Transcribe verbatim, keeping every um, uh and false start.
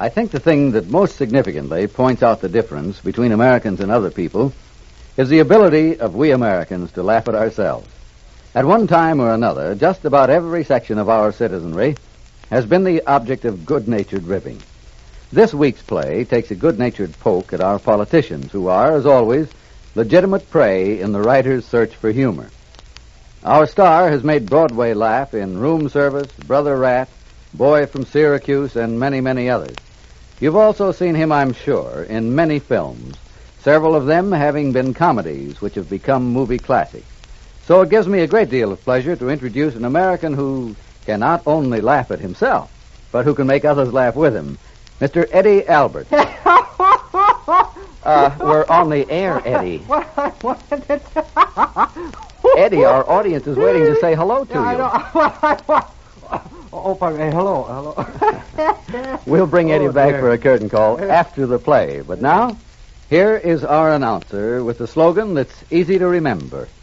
I think the thing that most significantly points out the difference between Americans and other people is the ability of we Americans to laugh at ourselves. At one time or another, just about every section of our citizenry has been the object of good-natured ribbing. This week's play takes a good-natured poke at our politicians, who are, as always, legitimate prey in the writer's search for humor. Our star has made Broadway laugh in Room Service, Brother Rat, Boy from Syracuse, and many, many others. You've also seen him, I'm sure, in many films, several of them having been comedies which have become movie classics. So it gives me a great deal of pleasure to introduce an American who can not only laugh at himself, but who can make others laugh with him, Mister Eddie Albert. uh, we're on the air, Eddie. Eddie, our audience is waiting to say hello to you. Oh, pardon. Hello, hello. We'll bring Eddie Oh, back dear. for a curtain call after the play. But now, here is our announcer with the slogan that's easy to remember.